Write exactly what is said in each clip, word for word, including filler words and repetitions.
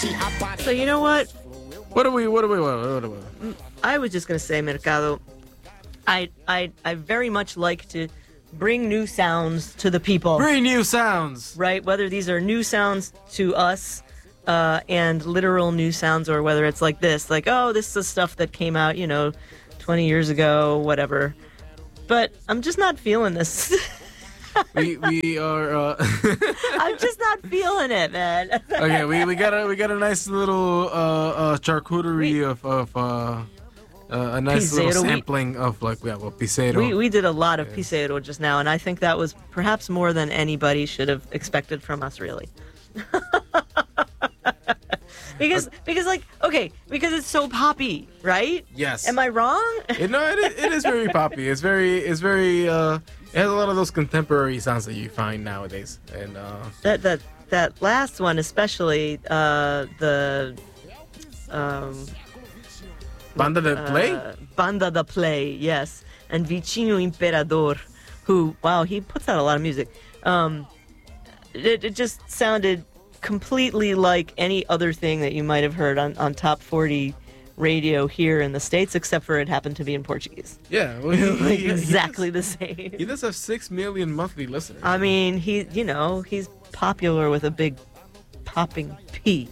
So you know what? What do we? What do we? What do we? I was just gonna say, Mercado. I I I very much like to bring new sounds to the people. Bring new sounds. Right? Whether these are new sounds to us, uh, and literal new sounds, or whether it's like this, like, oh, this is stuff that came out, you know, twenty years ago, whatever. But I'm just not feeling this. we we are. Uh... I'm just not feeling it, man. Okay, we, we got a we got a nice little uh, uh, charcuterie we, of of uh, uh, a nice Piseiro. little sampling we, of like yeah, well, Piseiro. We we did a lot of yes. Piseiro just now, and I think that was perhaps more than anybody should have expected from us, really. Because, because, like, okay, because it's so poppy, right? Yes. Am I wrong? It, no, it, it is very poppy. It's very, it's very, uh, it has a lot of those contemporary sounds that you find nowadays. And, uh... That, that, that last one, especially, uh, the, um... Banda de Play? Uh, Banda de Play, yes. And Vicino Imperador, who, wow, he puts out a lot of music. Um, it, it just sounded completely like any other thing that you might have heard on, on Top forty radio here in the States, except for it happened to be in Portuguese. Yeah. Well, he, like he, exactly he the does, same. He does have six million monthly listeners. I mean, he, you know, he's popular with a big popping P.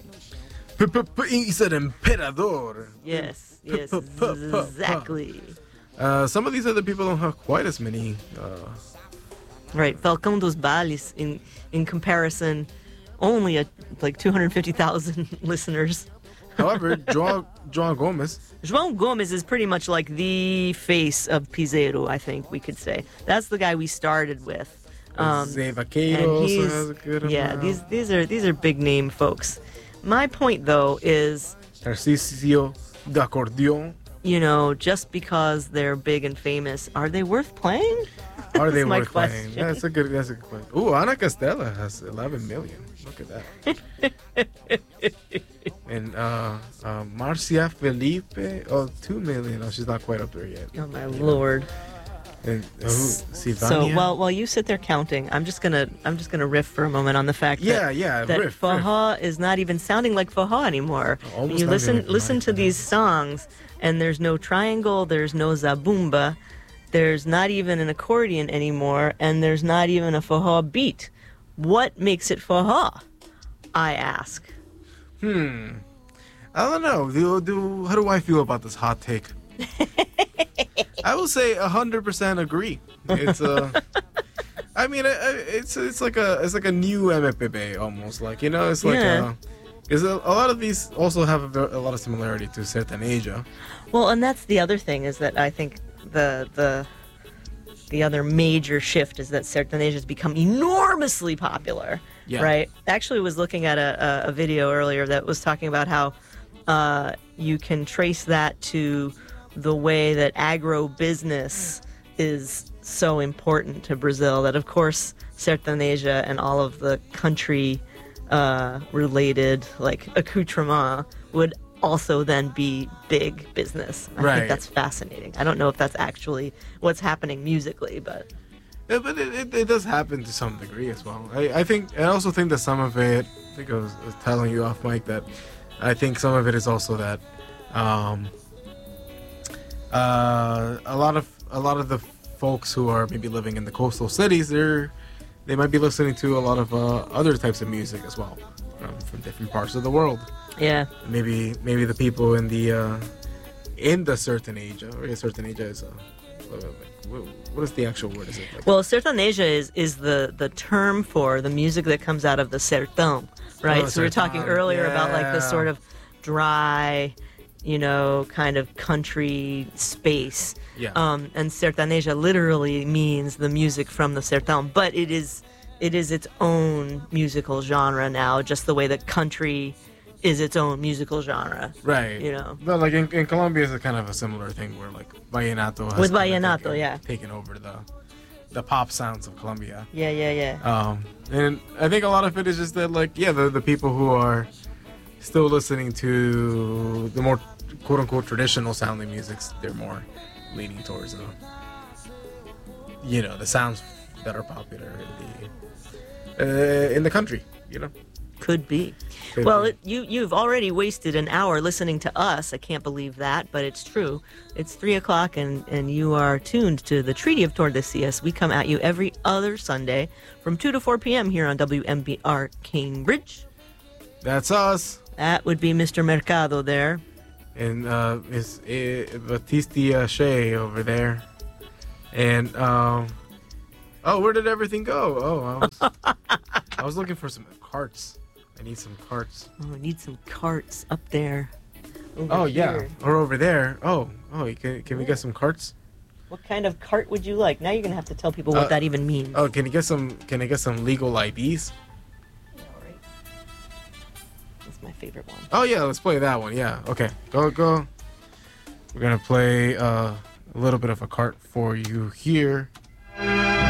He's an emperador. Yes, yes, exactly. Uh, some of these other people don't have quite as many. Uh... Right, Falcão dos Bailes, in, in comparison, only at like two hundred fifty thousand listeners. However, João, João Gomes. João Gomes is pretty much like the face of Piseiro, I think we could say. That's the guy we started with. Um, Zé Vaqueiro also has a good amount. Yeah, these these are these are big name folks. My point though is Tarcísio da Acordeon. You know, just because they're big and famous, are they worth playing? Are they my worth question. playing? Yeah, that's a good that's a good question. Ooh, Ana Castella has eleven million. Look at that. And uh, uh, Marcia Felipe, oh, two million. Oh, she's not quite up there yet. Oh my lord. And uh, who, Sivania? So while while you sit there counting, I'm just gonna I'm just gonna riff for a moment on the fact yeah, that yeah, that riff, Faha is not even sounding like Faha anymore. Oh, you listen like listen to these songs, and there's no triangle, there's no zabumba, there's not even an accordion anymore, and there's not even a Faha beat. What makes it Faha? I ask. Hmm. I don't know. Do, do how do I feel about this hot take? I will say a hundred percent agree. It's uh, I mean, it's it's like a it's like a new M P B almost, like, you know, it's like yeah. Because a, a lot of these also have a, very, a lot of similarity to Sertaneja. Well, and that's the other thing is that I think the the the other major shift is that Sertaneja has become enormously popular. Yeah. Right. Actually, was looking at a, a video earlier that was talking about how uh, you can trace that to the way that agro-business is so important to Brazil, that of course Sertaneja and all of the country uh, related like accoutrement would also then be big business. I right. think that's fascinating. I don't know if that's actually what's happening musically, but yeah, but it, it, it does happen to some degree as well. I, I think I also think that some of it, I think I was, I was telling you off mic that I think some of it is also that um, Uh, a lot of a lot of the folks who are maybe living in the coastal cities, they're they might be listening to a lot of uh, other types of music as well, um, from different parts of the world. Yeah. Maybe maybe the people in the uh, in the Sertaneja, or yeah, Sertaneja is a what, what is the actual word? Is it like? Well, Sertaneja is is the the term for the music that comes out of the sertão, right? Oh, so we were talking sertão. earlier Yeah. about like this sort of dry, you know, kind of country space. Yeah. Um, and Sertaneja literally means the music from the sertão, but it is it is its own musical genre now, just the way that country is its own musical genre. Right. You know. But like in, in Colombia, it's a kind of a similar thing where like vallenato has With kind of vallenato, taken, yeah. taken over the the pop sounds of Colombia. Yeah, yeah, yeah. Um, and I think a lot of it is just that, like, yeah, the, the people who are still listening to the more quote-unquote traditional sounding musics, they're more leaning towards, uh, you know, the sounds that are popular in the uh, in the country, you know. Could be. Could well, be. It, you, you've already wasted an hour listening to us. I can't believe that, but it's true. It's three o'clock, and, and you are tuned to the Treaty of Tordesillas. We come at you every other Sunday from two to four p.m. here on W M B R Cambridge. That's us. That would be Mister Mercado there. And uh, it's uh, Batista Shea over there. And, um, oh, where did everything go? Oh, I was, I was looking for some carts. I need some carts. Oh, I need some carts up there. Over Oh, yeah. here. Or over there. Oh, oh, can, can we get some carts? What kind of cart would you like? Now you're gonna have to tell people what Uh, that even means. Oh, can you get some, can I get some legal I Ds? Yeah, right. That's my favorite one. Oh, yeah, let's play that one. Yeah, okay. Go, go. We're going to play uh, a little bit of a cart for you here.